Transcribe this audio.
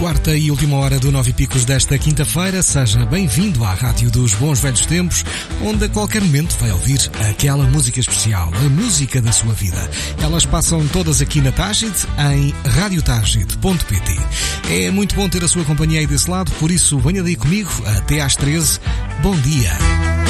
Quarta e última hora do 9 e Picos desta quinta-feira. Seja bem-vindo à Rádio dos Bons Velhos Tempos, onde a qualquer momento vai ouvir aquela música especial, a música da sua vida. Elas passam todas aqui na Tágide, em radiotagide.pt. É muito bom ter a sua companhia aí desse lado, por isso venha daí comigo até às 13. Bom dia!